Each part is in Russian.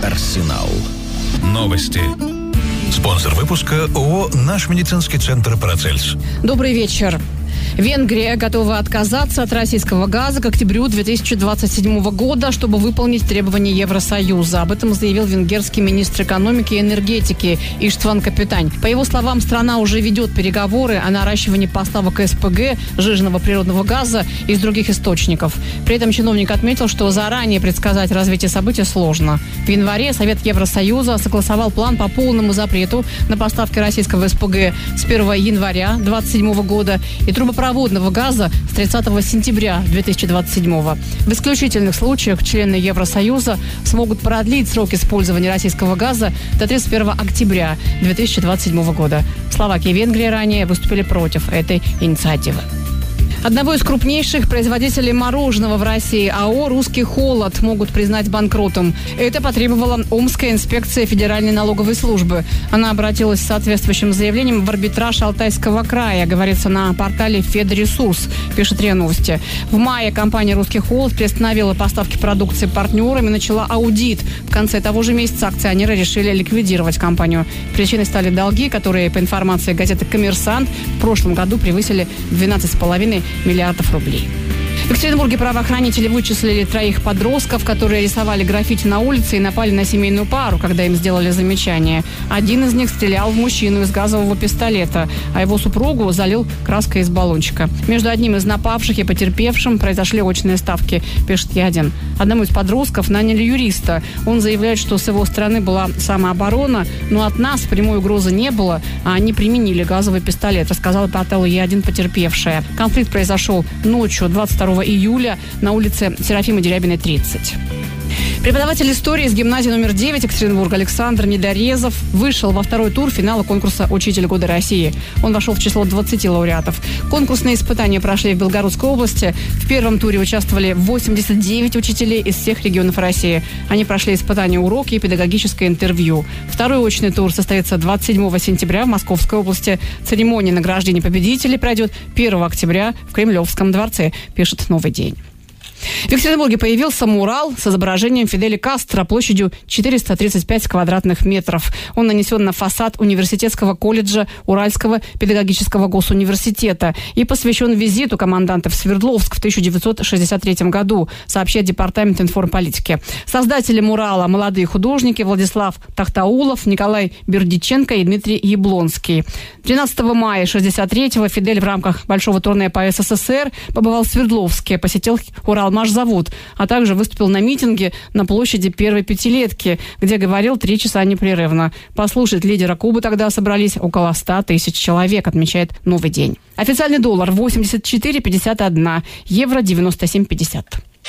Арсенал. Новости. Спонсор выпуска ООО «Наш медицинский центр Парацельс». Добрый вечер. Венгрия готова отказаться от российского газа к октябрю 2027 года, чтобы выполнить требования Евросоюза. Об этом заявил венгерский министр экономики и энергетики Иштван Капитань. По его словам, страна уже ведет переговоры о наращивании поставок СПГ, сжиженного природного газа, из других источников. При этом чиновник отметил, что заранее предсказать развитие событий сложно. В январе Совет Евросоюза согласовал план по полному запрету на поставки российского СПГ с 1 января 2027 года и трубопроводного газа с 30 сентября 2027. В исключительных случаях члены Евросоюза смогут продлить срок использования российского газа до 31 октября 2027 года. Словакия и Венгрия ранее выступили против этой инициативы. Одного из крупнейших производителей мороженого в России, АО «Русский холод», могут признать банкротом. Это потребовала Омская инспекция Федеральной налоговой службы. Она обратилась с соответствующим заявлением в арбитраж Алтайского края, говорится на портале «Федресурс», пишет РИА Новости. В мае компания «Русский холод» приостановила поставки продукции партнерам и начала аудит. В конце того же месяца акционеры решили ликвидировать компанию. Причиной стали долги, которые, по информации газеты «Коммерсант», в прошлом году превысили 12,5 миллиардов рублей. В Екатеринбурге правоохранители вычислили 3 подростков, которые рисовали граффити на улице и напали на семейную пару, когда им сделали замечание. Один из них стрелял в мужчину из газового пистолета, а его супругу залил краской из баллончика. Между одним из напавших и потерпевшим произошли очные ставки, пишет Е1. Одному из подростков наняли юриста. Он заявляет, что с его стороны была самооборона, но от нас прямой угрозы не было, а они применили газовый пистолет, рассказала порталу Е1 потерпевшая. Конфликт произошел ночью 22 июля на улице Серафима Дерябиной, 30. Преподаватель истории из гимназии номер 9 Екатеринбург Александр Недорезов вышел во второй тур финала конкурса «Учитель года России». Он вошел в число 20 лауреатов. Конкурсные испытания прошли в Белгородской области. В первом туре участвовали 89 учителей из всех регионов России. Они прошли испытания уроки и педагогическое интервью. Второй очный тур состоится 27 сентября в Московской области. Церемония награждения победителей пройдет 1 октября в Кремлевском дворце, пишет «Новый день». В Екатеринбурге появился мурал с изображением Фиделя Кастро площадью 435 квадратных метров. Он нанесен на фасад Университетского колледжа Уральского педагогического госуниверситета и посвящен визиту команданта в Свердловск в 1963 году, сообщает Департамент информполитики. Создатели мурала – молодые художники Владислав Тахтаулов, Николай Бердиченко и Дмитрий Яблонский. 13 мая 1963-го Фидель в рамках большого турне по СССР побывал в Свердловске, посетил Уралмашзавод, а также выступил на митинге на площади Первой Пятилетки, где говорил 3 часа непрерывно. Послушать лидера Кубы тогда собрались около 100 тысяч человек, отмечает «Новый день». Официальный доллар 84,51, евро 97,50.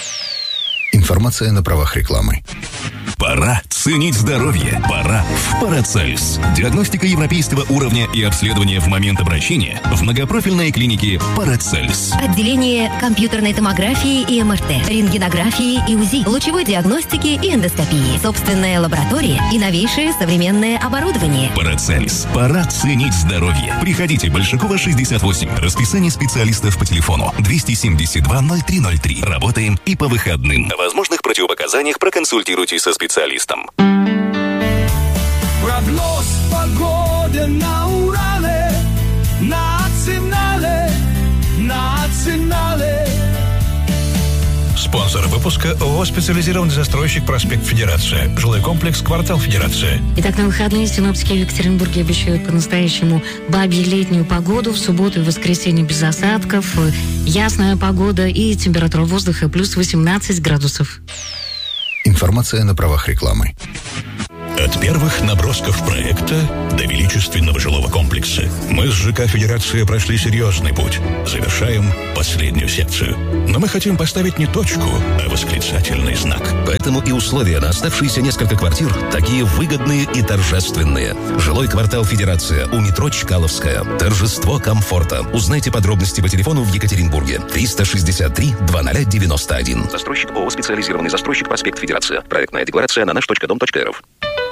Информация на правах рекламы. Пора ценить здоровье. Пора в Парацельс. Диагностика европейского уровня и обследование в момент обращения в многопрофильной клинике Парацельс. Отделение компьютерной томографии и МРТ, рентгенографии и УЗИ, лучевой диагностики и эндоскопии, собственная лаборатория и новейшее современное оборудование. Парацельс. Пора ценить здоровье. Приходите, Большакова, 68. Расписание специалистов по телефону 272-0303. Работаем и по выходным. О возможных противопоказаниях проконсультируйтесь со специалистом. Прогноз погоды на Урале, национале. Спонсор выпуска ООО «Специализированный застройщик Проспект Федерация». Жилой комплекс «Квартал Федерация». Итак, на выходные синоптики в Екатеринбурге обещают по-настоящему бабье летнюю погоду. В субботу и воскресенье без осадков, ясная погода и температура воздуха плюс 18 градусов. Информация на правах рекламы. От первых набросков проекта до величественного жилого комплекса мы с ЖК «Федерация» прошли серьезный путь. Завершаем последнюю секцию. Но мы хотим поставить не точку, а восклицательный знак. Поэтому и условия на оставшиеся несколько квартир такие выгодные и торжественные. Жилой квартал «Федерация» у метро Чкаловская. Торжество комфорта. Узнайте подробности по телефону в Екатеринбурге. 363-2091. Застройщик ООО «Специализированный застройщик Проспект Федерация». Проектная декларация на наш.дом.рф.